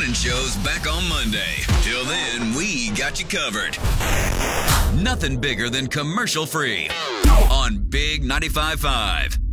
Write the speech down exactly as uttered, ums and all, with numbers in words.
Morning Show's back on Monday. Till then, we got you covered. Nothing bigger than commercial free on Big ninety-five point five.